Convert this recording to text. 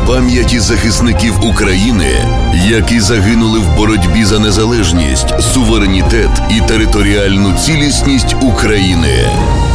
пам'яті захисників України, які загинули в боротьбі за незалежність, суверенітет і територіальну цілісність України.